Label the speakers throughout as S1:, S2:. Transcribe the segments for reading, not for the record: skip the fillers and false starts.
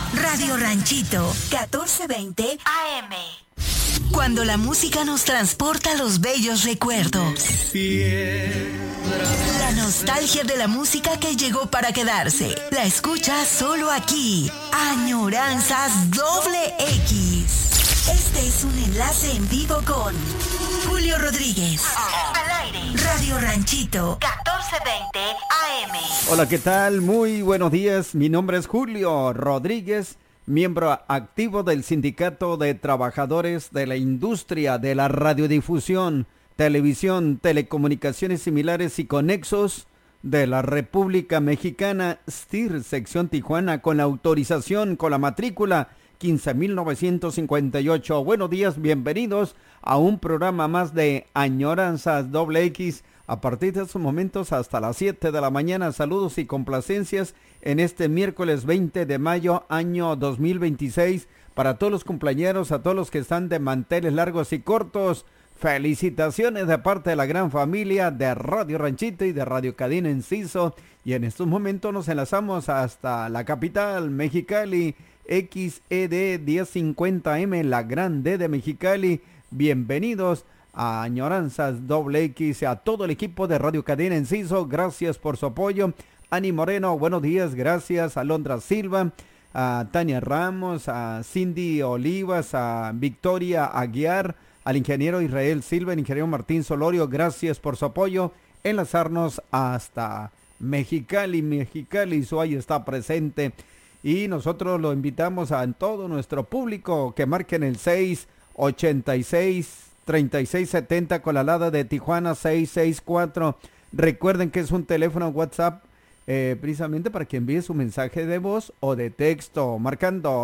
S1: Radio Ranchito, 1420 AM. Cuando la música nos transporta a los bellos recuerdos. La nostalgia de la música que llegó para quedarse. La escuchas solo aquí. Añoranzas Doble X. Este es un enlace en vivo con Julio Rodríguez. Al aire. Radio Ranchito, 1420 AM.
S2: Hola, ¿qué tal? Muy buenos días. Mi nombre es Julio Rodríguez, miembro activo del Sindicato de Trabajadores de la Industria de la Radiodifusión, Televisión, Telecomunicaciones Similares y Conexos de la República Mexicana, STIR, sección Tijuana, con la autorización, con la matrícula 15.958. Buenos días, bienvenidos a un programa más de Añoranzas Doble X. A partir de estos momentos hasta las 7 de la mañana, saludos y complacencias en este miércoles 20 de mayo, año 2026. Para todos los cumpleañeros, a todos los que están de manteles largos y cortos, felicitaciones de parte de la gran familia de Radio Ranchito y de Radio Cadena Enciso. Y en estos momentos nos enlazamos hasta la capital, Mexicali, XED 1050M, la Gran D de Mexicali. Bienvenidos a Añoranzas Doble X, a todo el equipo de Radio Cadena Enciso, gracias por su apoyo. Ani Moreno, buenos días, gracias. Alondra Silva, a Tania Ramos, a Cindy Olivas, a Victoria Aguiar, al ingeniero Israel Silva, el ingeniero Martín Solorio, gracias por su apoyo. Enlazarnos hasta Mexicali, Suay está presente. Y nosotros lo invitamos a todo nuestro público que marquen el 686-3670 con la alada de Tijuana 664. Recuerden que es un teléfono WhatsApp precisamente para que envíe su mensaje de voz o de texto, marcando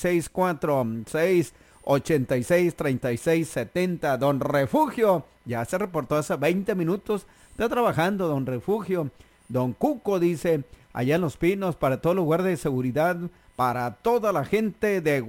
S2: 664-686-3670. Don Refugio, ya se reportó hace 20 minutos, está trabajando Don Refugio. Don Cuco dice, allá en Los Pinos, para todos los guardias de seguridad, para toda la gente de